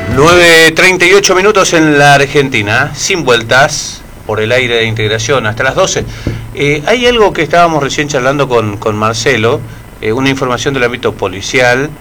9:38 minutos en la Argentina, sin vueltas, por el aire de Integración, hasta las 12. Hay algo que estábamos recién charlando con Marcelo, una información del ámbito policial,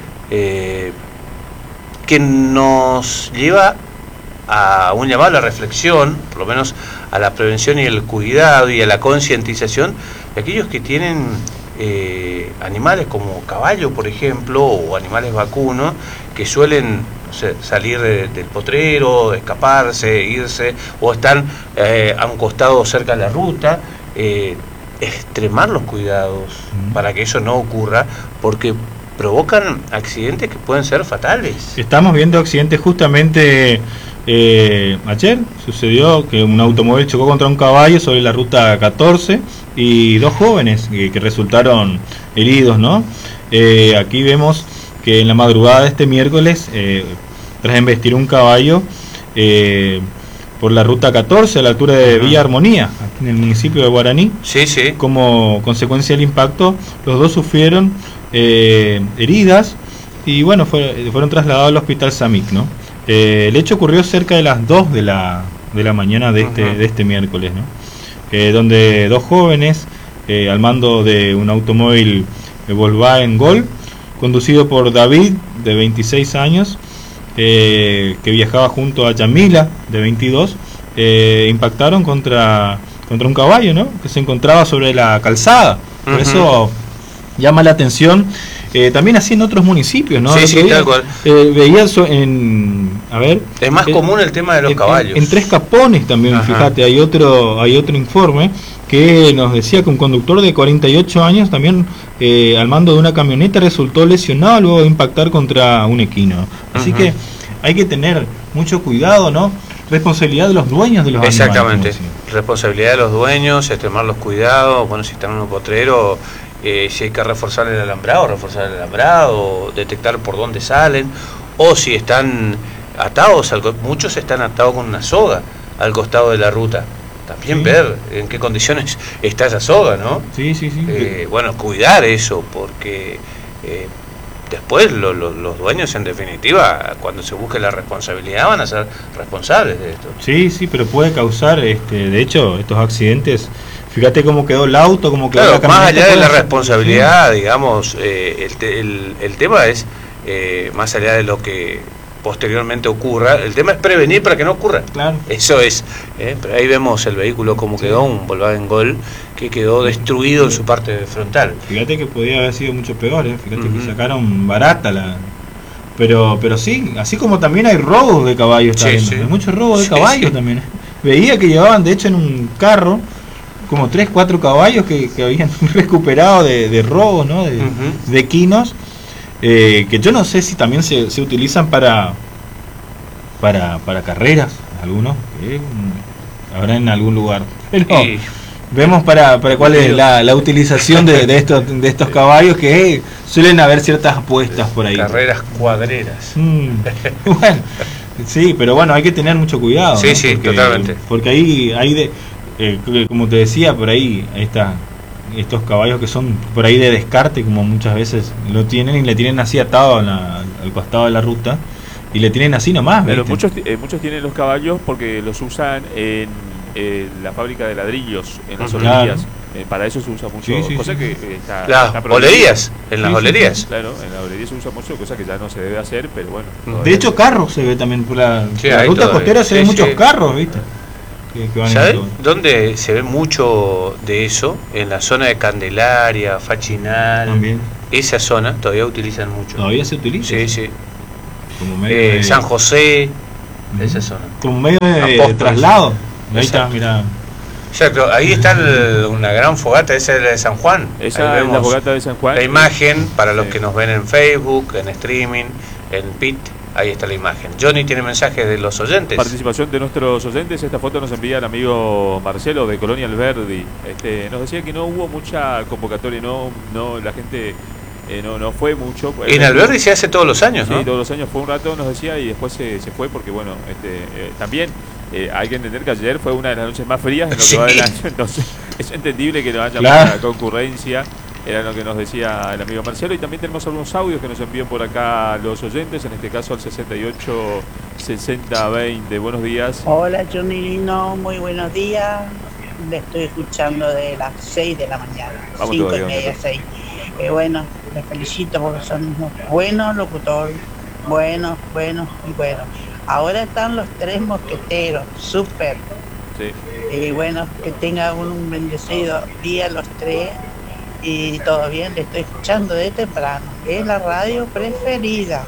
que nos lleva a un llamado a la reflexión, por lo menos a la prevención y el cuidado y a la concientización de aquellos que tienen animales como caballo, por ejemplo, o animales vacunos, que suelen, no sé, salir del potrero, escaparse, irse, o están a un costado cerca de la ruta. Extremar los cuidados para que eso no ocurra, porque provocan accidentes que pueden ser fatales. Estamos viendo accidentes justamente. Ayer sucedió que un automóvil chocó contra un caballo sobre la ruta 14 y dos jóvenes que resultaron heridos, ¿no? Aquí vemos que en la madrugada de este miércoles, tras embestir un caballo por la ruta 14 a la altura de Villa Armonía, aquí en el municipio de Guaraní, sí. Como consecuencia del impacto, los dos sufrieron heridas y bueno, fueron trasladados al hospital Samic, ¿no? El hecho ocurrió cerca de las 2 de la mañana de este miércoles, ¿no? Donde dos jóvenes al mando de un automóvil Volkswagen Gol, conducido por David, de 26 años, que viajaba junto a Yamila, de 22, impactaron contra un caballo, ¿no? Que se encontraba sobre la calzada. Por eso llama la atención. También así en otros municipios, ¿no? Sí, tal cual. Veía es más común el tema de los caballos. En Tres Capones también, fíjate, hay otro informe que nos decía que un conductor de 48 años también al mando de una camioneta resultó lesionado luego de impactar contra un equino. Así que hay que tener mucho cuidado, ¿no? Responsabilidad de los dueños de los animales. Exactamente. Responsabilidad de los dueños, extremar los cuidados. Bueno, si están en un potrero, si hay que reforzar el alambrado, detectar por dónde salen, o si están atados, muchos están atados con una soga al costado de la ruta. También ver en qué condiciones está esa soga, ¿no? Sí. Bueno, cuidar eso, porque después los dueños, en definitiva, cuando se busque la responsabilidad, van a ser responsables de esto. Sí, pero puede causar, de hecho, estos accidentes. Fíjate cómo quedó el auto, cómo quedó la camioneta. Más allá de la responsabilidad, digamos, el tema es, más allá de lo que posteriormente ocurra, el tema es prevenir para que no ocurra. Claro. Eso es. Pero ahí vemos el vehículo como quedó, un Volkswagen Gol, que quedó destruido en su parte frontal. Fíjate que podía haber sido mucho peor, fíjate que sacaron barata Pero sí, así como también hay robos de caballos, hay muchos robos de caballos también. Veía que llevaban, de hecho, en un carro como 3-4 caballos que habían recuperado de robos, ¿no? De equinos, que yo no sé si también se utilizan para carreras, algunos, habrá en algún lugar. Pero vemos para cuál es la utilización de estos caballos, que suelen haber ciertas apuestas por ahí. Carreras cuadreras. Bueno, sí, pero bueno, hay que tener mucho cuidado. Sí, ¿no? Totalmente. Porque ahí como te decía, por ahí estos caballos que son por ahí de descarte, como muchas veces lo tienen, y le tienen así atado al costado de la ruta, y le tienen así nomás. Pero muchos tienen los caballos porque los usan en la fábrica de ladrillos, en las olerías. Para eso se usa mucho, cosa que está las olerías, en las olerías. Claro, en las olerías se usa mucho, cosa que ya no se debe hacer, pero bueno. De hecho, carros se ve también por la ruta costera, se ven muchos carros, ¿viste? ¿Sabes dónde se ve mucho de eso? En la zona de Candelaria, Fachinal. También. Esa zona todavía utilizan mucho. ¿Todavía se utiliza? Sí. Como medio de San José, esa zona. Como medio de traslado. Ahí está, mirá. Exacto, ahí está una gran fogata, esa es la de San Juan. Esa es la fogata de San Juan. La imagen, para los que nos ven en Facebook, en streaming, en PIT. Ahí está la imagen. Johnny tiene mensajes de los oyentes. Participación de nuestros oyentes. Esta foto nos envía el amigo Marcelo de Colonia Alberdi. Nos decía que no hubo mucha convocatoria, no la gente no fue mucho. En Alberdi se hace todos los años, ¿no? Sí, todos los años fue un rato, nos decía, y después se fue porque, bueno, también hay que entender que ayer fue una de las noches más frías en lo que va del año. Entonces es entendible que no haya mucha concurrencia. Era lo que nos decía el amigo Marcelo. Y también tenemos algunos audios que nos envían por acá los oyentes, en este caso al 68 60 20. Buenos días. Hola Johnny, no, muy buenos días. Le estoy escuchando de las 6 de la mañana, Vamos 5 todavía, y media, 6. Bueno, les felicito porque son unos buenos locutores, buenos y buenos. Ahora están los 3 mosqueteros, súper. Sí. Y bueno, que tengan un bendecido día los 3 y todo bien, le estoy escuchando de temprano. Es la radio preferida,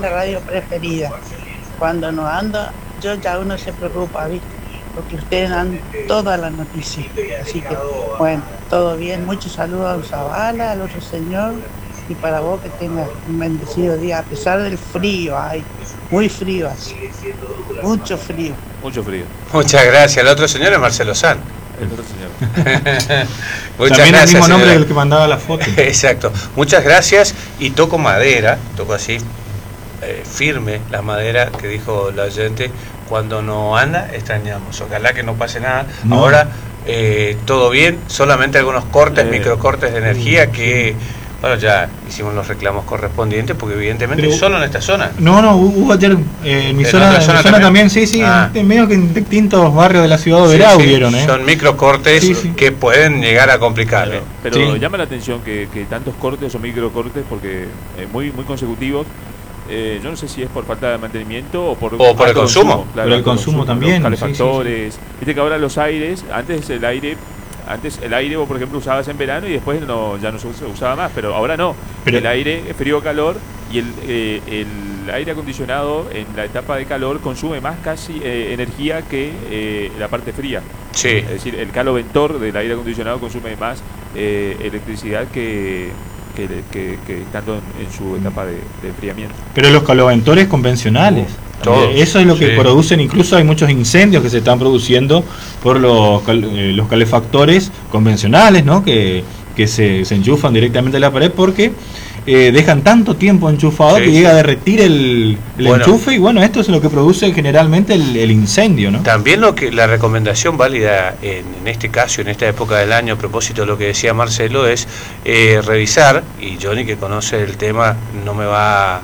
Cuando no ando, yo ya uno se preocupa, ¿viste? Porque ustedes dan todas las noticias. Así que, bueno, todo bien. Muchos saludos a Zavala, al otro señor. Y para vos que tengas un bendecido día, a pesar del frío, hay muy frío así. Mucho frío. Mucho frío. Muchas gracias. El otro señor es Marcelo San. El otro señor. Muchas También gracias, el mismo nombre señora. del que mandaba la foto. Exacto. Muchas gracias. Y toco madera, toco así, firme la madera que dijo la oyente. Cuando no anda, extrañamos. Ojalá que no pase nada. No. Ahora, todo bien, solamente algunos cortes, microcortes de energía que, bueno, ya hicimos los reclamos correspondientes, porque evidentemente Pero, solo en esta zona. No, hubo ayer en mi zona, otra zona también, sí, Ah. en medio que en distintos barrios de la ciudad de Oberá hubieron, Son microcortes Sí. que pueden llegar a complicar. Pero Sí. llama la atención que tantos cortes o microcortes, porque muy consecutivos. Yo no sé si es por falta de mantenimiento o por el alto consumo. claro, Por el alto consumo también, los sí, calefactores. Viste que ahora los aires, antes el aire vos por ejemplo usabas en verano y después ya no se usaba más, pero ahora no. Pero- el aire es frío-calor y el aire acondicionado en la etapa de calor consume más casi energía que la parte fría. Sí. Es decir, el caloventor del aire acondicionado consume más electricidad que estando en su etapa de enfriamiento. Pero los caloventores convencionales. Todos, Eso es lo que sí. producen, incluso hay muchos incendios que se están produciendo por los calefactores convencionales, ¿no? Que se enchufan directamente a la pared porque dejan tanto tiempo enchufado Sí, que sí. llega a derretir el Bueno. enchufe, y bueno, esto es lo que produce generalmente el incendio, ¿no? También la recomendación válida en este caso, en esta época del año, a propósito de lo que decía Marcelo, es revisar, y Johnny, que conoce el tema, no me va a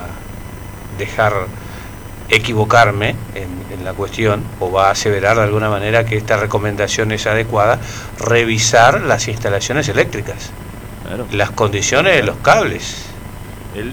dejar equivocarme en la cuestión, o va a aseverar de alguna manera que esta recomendación es adecuada, revisar las instalaciones eléctricas, Claro. las condiciones de los cables. El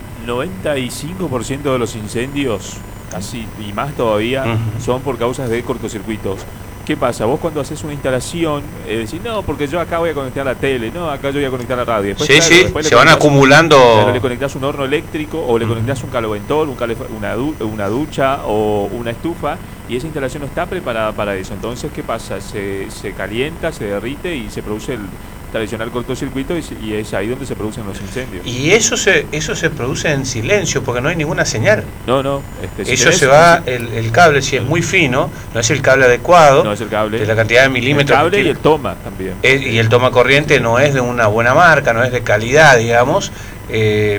95% de los incendios, casi y más todavía, Ujú. son por causas de cortocircuitos. ¿Qué pasa? Vos cuando haces una instalación, decís, no, porque yo acá voy a conectar la tele, no, acá yo voy a conectar la radio. Después, Sí, claro, sí, después le se van conectás- acumulando. Pero le conectás un horno eléctrico o le conectás un caloventor, una ducha o una estufa, y esa instalación no está preparada para eso. Entonces, ¿qué pasa? Se calienta, se derrite y se produce el tradicional cortocircuito, y es ahí donde se producen los incendios. Y eso se produce en silencio, porque no hay ninguna señal. No, si Eso tenés- se va, el cable, si es muy fino, no es el cable adecuado, No es el cable. de la cantidad de El milímetros cable que y tiene. el toma también. Y el toma corriente no es de una buena marca, no es de calidad, digamos. De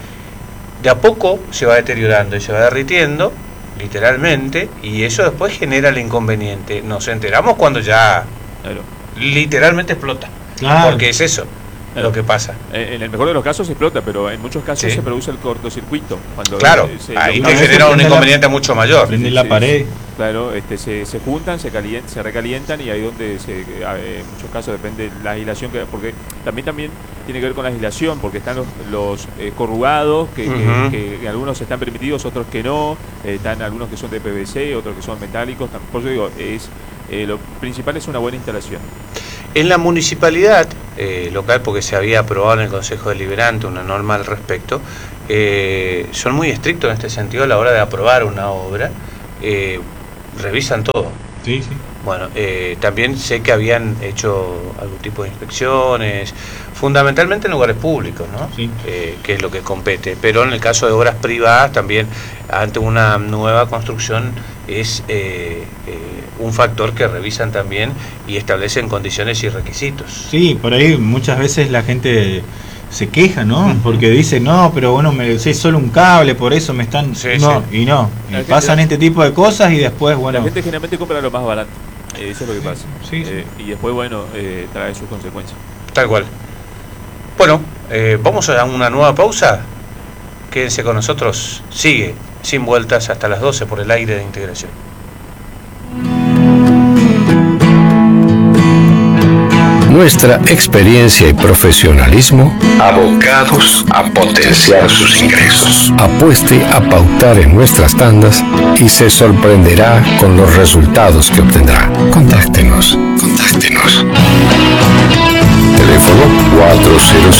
a poco se va deteriorando y se va derritiendo, literalmente, y eso después genera el inconveniente. Nos enteramos cuando ya Claro. literalmente explota, Claro. porque es eso lo que pasa. En el mejor de los casos se explota, pero en muchos casos Sí. se produce el cortocircuito. Cuando Claro, ahí los te cables- genera un prende la- inconveniente mucho mayor. Prende la pared. Claro, se juntan, se recalientan, y ahí donde en muchos casos depende la aislación, porque también tiene que ver con la aislación, porque están los corrugados, Ujú. que algunos están permitidos, otros que no, están algunos que son de PVC, otros que son metálicos. Por eso digo, lo principal es una buena instalación. En la municipalidad local, porque se había aprobado en el Consejo Deliberante una norma al respecto, son muy estrictos en este sentido a la hora de aprobar una obra, revisan todo. Sí, sí. Bueno, también sé que habían hecho algún tipo de inspecciones, fundamentalmente en lugares públicos, ¿no? Sí. Que es lo que compete, pero en el caso de obras privadas también, ante una nueva construcción, es un factor que revisan también y establecen condiciones y requisitos. Sí, por ahí muchas veces la gente se queja, ¿no? Ujú. Porque dice, no, pero bueno, es solo un cable, por eso me están... Sí, no, sí. y no. Y La gente- pasan este tipo de cosas y después, bueno... La gente generalmente compra lo más barato. Eso es lo que pasa. Sí, sí. Y después, bueno, trae sus consecuencias. Tal cual. Bueno, vamos a una nueva pausa. Quédense con nosotros. Sigue Sin Vueltas hasta las 12 por el aire de Integración. Nuestra experiencia y profesionalismo abocados a potenciar sus ingresos. Apueste a pautar en nuestras tandas y se sorprenderá con los resultados que obtendrá. Contáctenos. Teléfono